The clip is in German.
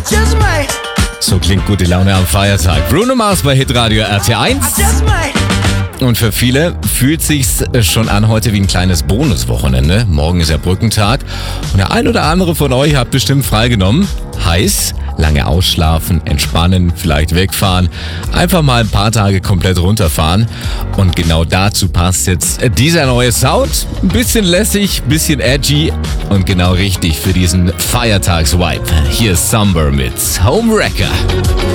So klingt gute Laune am Feiertag. Bruno Mars bei Hitradio RT1. Und für viele fühlt sich's schon an heute wie ein kleines Bonuswochenende. Morgen ist ja Brückentag und der ein oder andere von euch hat bestimmt freigenommen. Heiß, lange ausschlafen, entspannen, vielleicht wegfahren, einfach mal ein paar Tage komplett runterfahren. Und genau dazu passt jetzt dieser neue Sound. Ein bisschen lässig, ein bisschen edgy und genau richtig für diesen Feiertags-Vibe. Hier ist Summer mit Homewrecker.